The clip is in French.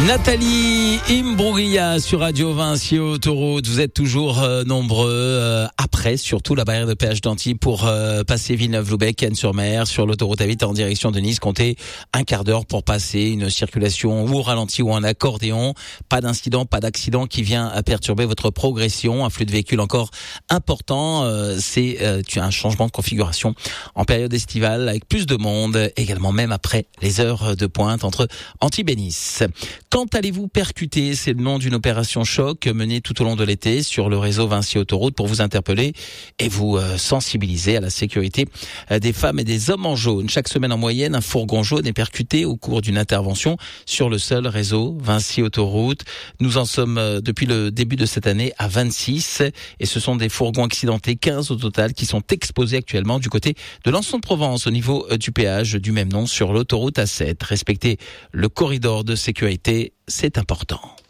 Nathalie Imbruglia sur Radio Vinci Autoroute. Vous êtes toujours nombreux après, surtout la barrière de péage d'Antibes pour passer Villeneuve-Loubet, Cannes-sur-Mer sur l'autoroute A8 en direction de Nice. Comptez un quart d'heure pour passer, une circulation ou au ralenti ou en accordéon. Pas d'incident, pas d'accident qui vient à perturber votre progression. Un flux de véhicules encore important. Tu as un changement de configuration en période estivale avec plus de monde, également même après les heures de pointe entre Antibes et Nice. Quand allez-vous percuter? C'est le nom d'une opération choc menée tout au long de l'été sur le réseau Vinci Autoroute pour vous interpeller et vous sensibiliser à la sécurité des femmes et des hommes en jaune. Chaque semaine en moyenne, un fourgon jaune est percuté au cours d'une intervention sur le seul réseau Vinci Autoroute. Nous en sommes depuis le début de cette année à 26 et ce sont des fourgons accidentés, 15 au total, qui sont exposés actuellement du côté de l'Anse-de-Provence au niveau du péage du même nom sur l'autoroute A7. Respecter le corridor de sécurité, c'est important.